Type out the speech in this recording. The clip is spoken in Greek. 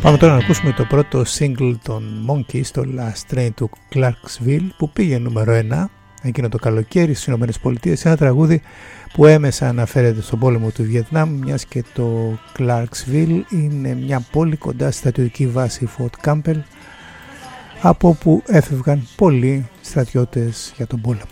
Πάμε τώρα να ακούσουμε το πρώτο single των Monkeys, το Last Train to Clarksville, που πήγε νούμερο 1 εκείνο το καλοκαίρι στις ΗΠΑ, ένα τραγούδι που έμεσα αναφέρεται στον πόλεμο του Βιετνάμ, μιας και το Clarksville είναι μια πόλη κοντά στη στρατιωτική βάση Fort Campbell, από όπου έφευγαν πολλοί στρατιώτες για τον πόλεμο.